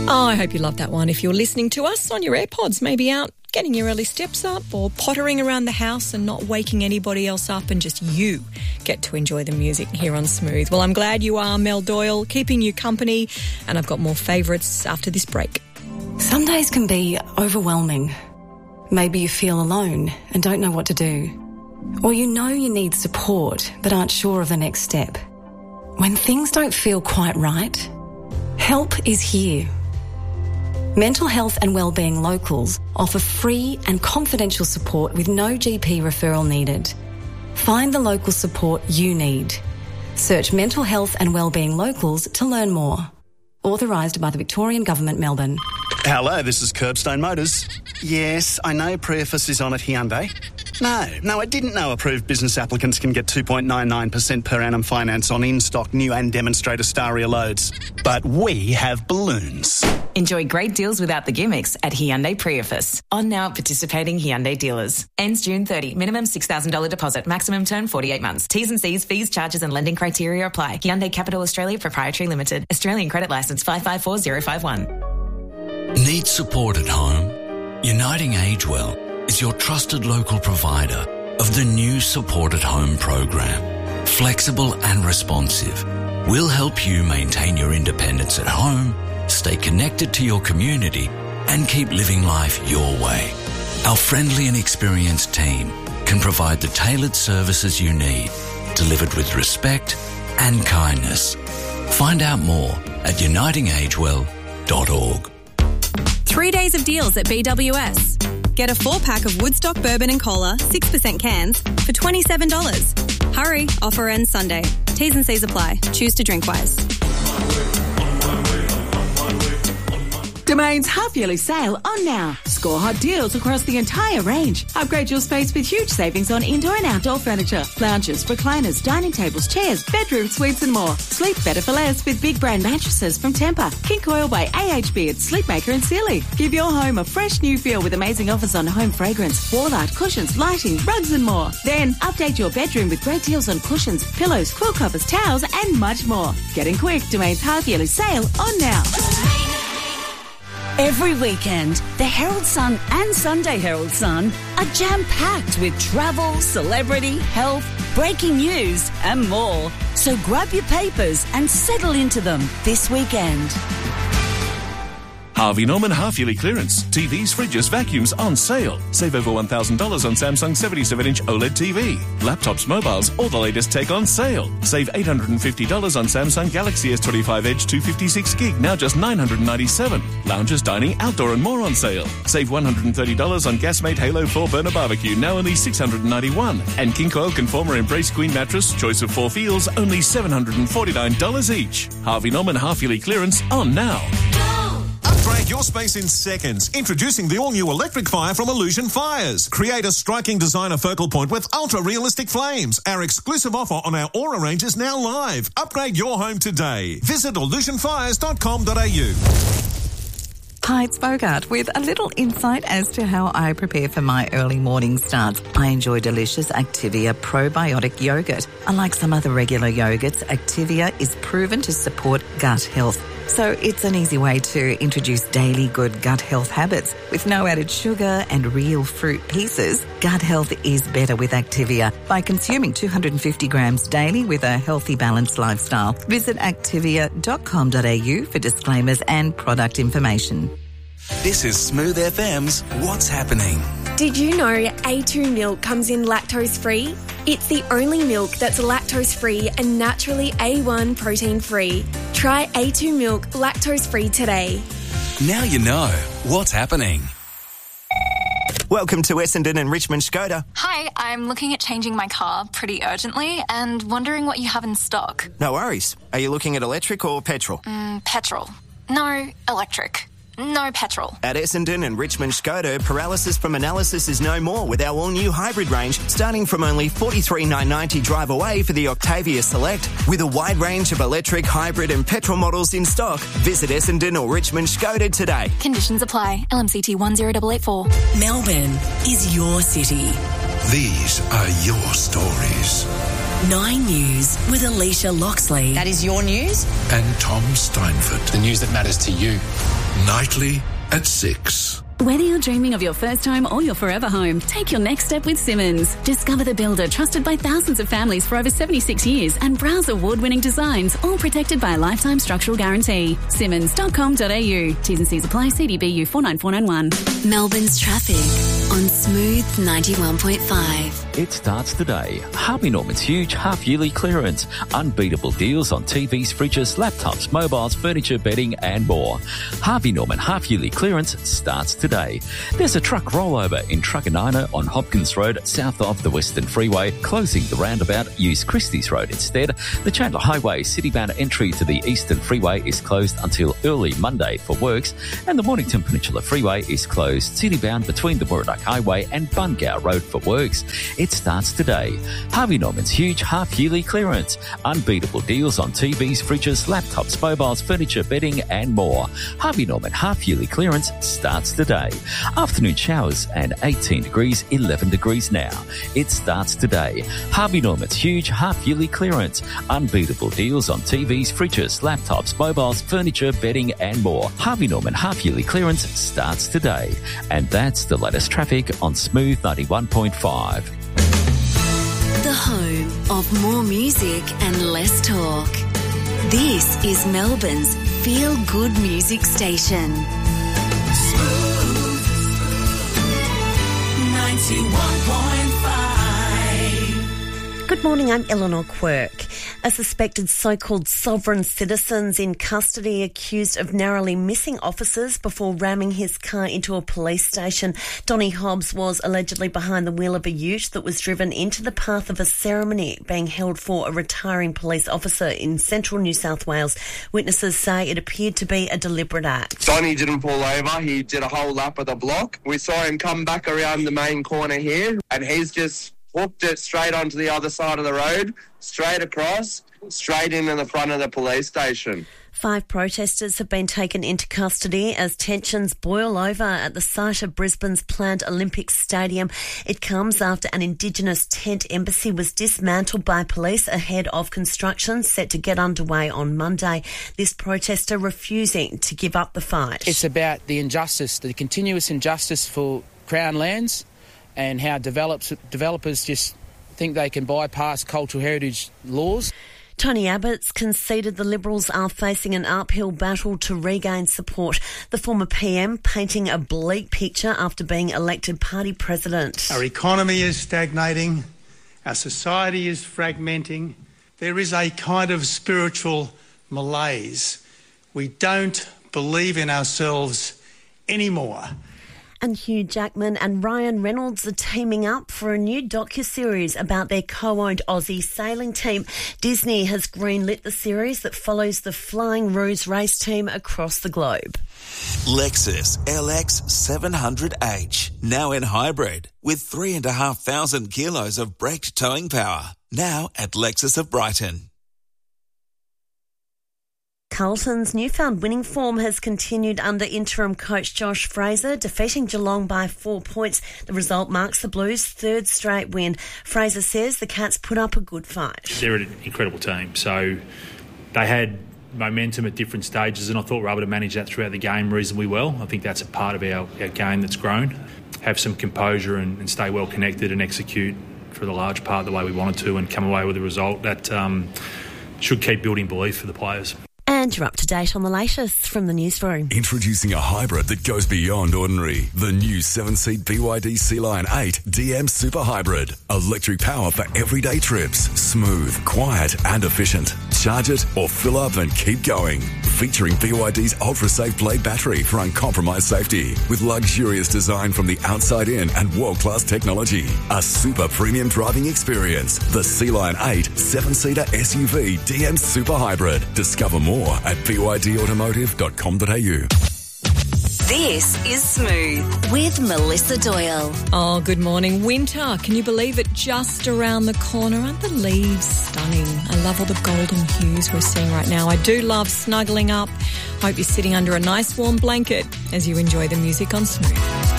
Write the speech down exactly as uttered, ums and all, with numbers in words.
Oh, I hope you love that one. If you're listening to us on your AirPods, maybe out getting your early steps up or pottering around the house and not waking anybody else up, and just you get to enjoy the music here on Smooth. Well, I'm glad you are, Mel Doyle, keeping you company, and I've got more favourites after this break. Some days can be overwhelming. Maybe you feel alone and don't know what to do. Or you know you need support but aren't sure of the next step. When things don't feel quite right, help is here. Mental Health and Wellbeing Locals offer free and confidential support with no G P referral needed. Find the local support you need. Search Mental Health and Wellbeing Locals to learn more. Authorised by the Victorian Government, Melbourne. Hello, this is Curbstone Motors. Yes, I know Prius is on at Hyundai. No, no, I didn't know approved business applicants can get two point nine nine percent per annum finance on in-stock new and demonstrator Staria loads. But we have balloons. Enjoy great deals without the gimmicks at Hyundai Prius. On now at participating Hyundai dealers. Ends June thirtieth. Minimum six thousand dollars deposit. Maximum term forty-eight months. T's and C's, fees, charges and lending criteria apply. Hyundai Capital Australia Proprietary Limited. Australian credit licence five five four zero five one. Need support at home? Uniting Age Well is your trusted local provider of the new Support at Home program. Flexible and responsive, we'll help you maintain your independence at home, stay connected to your community, and keep living life your way. Our friendly and experienced team can provide the tailored services you need, delivered with respect and kindness. Find out more at uniting age well dot org. Three days of deals at B W S. Get a four-pack of Woodstock Bourbon and Cola, six percent cans, for twenty-seven dollars. Hurry, offer ends Sunday. T's and C's apply. Choose to drink wise. Domain's half-yearly sale on now. Score hot deals across the entire range. Upgrade your space with huge savings on indoor and outdoor furniture, lounges, recliners, dining tables, chairs, bedroom suites and more. Sleep better for less with big brand mattresses from Tempur, King Coil by A H B at Sleepmaker and Sealy. Give your home a fresh new feel with amazing offers on home fragrance, wall art, cushions, lighting, rugs and more. Then update your bedroom with great deals on cushions, pillows, quilt covers, towels and much more. Get in quick. Domain's half-yearly sale on now. Every weekend, the Herald Sun and Sunday Herald Sun are jam-packed with travel, celebrity, health, breaking news and more. So grab your papers and settle into them this weekend. Harvey Norman half-yearly clearance. T Vs, fridges, vacuums on sale. Save over one thousand dollars on Samsung seventy-seven inch OLED T V. Laptops, mobiles, all the latest tech on sale. Save eight hundred fifty dollars on Samsung Galaxy S twenty-five Edge two fifty-six gig, now just nine hundred ninety-seven dollars. Lounges, dining, outdoor and more on sale. Save one hundred thirty dollars on Gasmate Halo four burner barbecue, now only six hundred ninety-one dollars. And King Coil Conformer Embrace Queen mattress, choice of four feels, only seven hundred forty-nine dollars each. Harvey Norman half-yearly clearance on now. Upgrade your space in seconds. Introducing the all-new electric fire from Illusion Fires. Create a striking designer focal point with ultra-realistic flames. Our exclusive offer on our Aura range is now live. Upgrade your home today. Visit illusion fires dot com dot a u. Hi, it's Bogart with a little insight as to how I prepare for my early morning starts. I enjoy delicious Activia probiotic yogurt. Unlike some other regular yogurts, Activia is proven to support gut health. So it's an easy way to introduce daily good gut health habits. With no added sugar and real fruit pieces, gut health is better with Activia by consuming two hundred fifty grams daily with a healthy, balanced lifestyle. Visit activia dot com dot a u for disclaimers and product information. This is Smooth F M's What's Happening. Did you know A two milk comes in lactose-free? It's the only milk that's lactose-free and naturally A one protein-free. Try A two milk lactose-free today. Now you know what's happening. Welcome to Essendon and Richmond Skoda. Hi, I'm looking at changing my car pretty urgently and wondering what you have in stock. No worries. Are you looking at electric or petrol? Mm, petrol. No, electric. No petrol. At Essendon and Richmond Skoda, paralysis from analysis is no more with our all-new hybrid range, starting from only forty-three thousand nine hundred ninety drive away for the Octavia Select. With a wide range of electric, hybrid and petrol models in stock, visit Essendon or Richmond Skoda today. Conditions apply. L M C T one zero eight eight four. Melbourne is your city. These are your stories. Nine News with Alicia Loxley. That is your news. And Tom Steinford. The news that matters to you. Nightly at six. Whether you're dreaming of your first home or your forever home, take your next step with Simmons. Discover the builder trusted by thousands of families for over seventy-six years and browse award-winning designs, all protected by a lifetime structural guarantee. Simmons dot com dot a u. T's and C's apply. C D B U four nine four nine one. Melbourne's traffic on Smooth ninety-one point five. It starts today. Harvey Norman's huge half-yearly clearance. Unbeatable deals on T Vs, fridges, laptops, mobiles, furniture, bedding and more. Harvey Norman half-yearly clearance starts today. There's a truck rollover in Truckanina on Hopkins Road, south of the Western Freeway. Closing the roundabout, use Christie's Road instead. The Chandler Highway city-bound entry to the Eastern Freeway is closed until early Monday for works, and the Mornington Peninsula Freeway is closed city-bound between the Murdoch Highway and Bungao Road for works. It starts today. Harvey Norman's huge half-yearly clearance. Unbeatable deals on T Vs, fridges, laptops, mobiles, furniture, bedding and more. Harvey Norman half-yearly clearance starts today. Afternoon showers and eighteen degrees, eleven degrees now. It starts today. Harvey Norman's huge half-yearly clearance. Unbeatable deals on T Vs, fridges, laptops, mobiles, furniture, bedding and more. Harvey Norman half-yearly clearance starts today. And that's the latest traffic on Smooth ninety-one point five. The home of more music and less talk. This is Melbourne's feel-good music station. Smooth ninety-one point five. Good morning, I'm Eleanor Quirk. A suspected so-called sovereign citizen's in custody accused of narrowly missing officers before ramming his car into a police station. Donny Hobbs was allegedly behind the wheel of a ute that was driven into the path of a ceremony being held for a retiring police officer in central New South Wales. Witnesses say it appeared to be a deliberate act. Donny didn't pull over. He did a whole lap of the block. We saw him come back around the main corner here, and he's just hooked it straight onto the other side of the road, straight across, straight into the front of the police station. Five protesters have been taken into custody as tensions boil over at the site of Brisbane's planned Olympic Stadium. It comes after an Indigenous tent embassy was dismantled by police ahead of construction set to get underway on Monday. This protester refusing to give up the fight. It's about the injustice, the continuous injustice for Crown lands, and how develops, developers just think they can bypass cultural heritage laws. Tony Abbott's conceded the Liberals are facing an uphill battle to regain support. The former P M painting a bleak picture after being elected party president. Our economy is stagnating. Our society is fragmenting. There is a kind of spiritual malaise. We don't believe in ourselves anymore. And Hugh Jackman and Ryan Reynolds are teaming up for a new docuseries about their co-owned Aussie sailing team. Disney has greenlit the series that follows the Flying Roos race team across the globe. Lexus L X seven hundred H, now in hybrid, with three and a half thousand kilos of braked towing power. Now at Lexus of Brighton. Carlton's newfound winning form has continued under interim coach Josh Fraser, defeating Geelong by four points. The result marks the Blues' third straight win. Fraser says the Cats put up a good fight. They're an incredible team, so they had momentum at different stages, and I thought we were able to manage that throughout the game reasonably well. I think that's a part of our, our game that's grown. Have some composure and, and stay well connected and execute for the large part the way we wanted to and come away with a result that um, should keep building belief for the players. And you're up to date on the latest from the newsroom. Introducing a hybrid that goes beyond ordinary. The new seven-seat B Y D Sea Line eight D M Super Hybrid. Electric power for everyday trips. Smooth, quiet and efficient. Charge it or fill up and keep going. Featuring B Y D's ultra-safe blade battery for uncompromised safety. With luxurious design from the outside in and world-class technology. A super premium driving experience. The Sea Line eight seven-seater S U V D M Super Hybrid. Discover more at b y d automotive dot com dot a u. This is Smooth with Melissa Doyle. Oh, good morning. Winter. Can you believe it? Just around the corner. Aren't the leaves stunning? I love all the golden hues we're seeing right now. I do love snuggling up. Hope you're sitting under a nice warm blanket as you enjoy the music on Smooth.